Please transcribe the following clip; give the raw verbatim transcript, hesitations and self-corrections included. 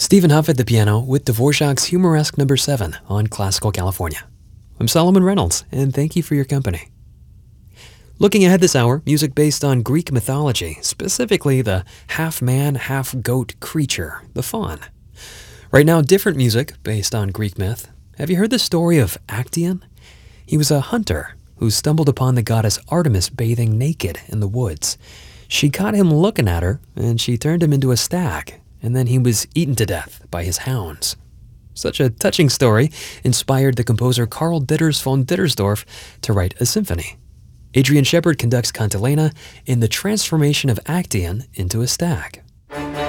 Stephen Huff at the piano with Dvorak's Humoresque Number seven on Classical California. I'm Solomon Reynolds, and thank you for your company. Looking ahead this hour, music based on Greek mythology, specifically the half-man, half-goat creature, the faun. Right now, different music based on Greek myth. Have you heard the story of Actaeon? He was a hunter who stumbled upon the goddess Artemis bathing naked in the woods. She caught him looking at her, and she turned him into a stag, and then he was eaten to death by his hounds. Such a touching story inspired the composer Karl Ditters von Dittersdorf to write a symphony. Adrian Shepard conducts Cantilena in the transformation of Actaeon into a stag.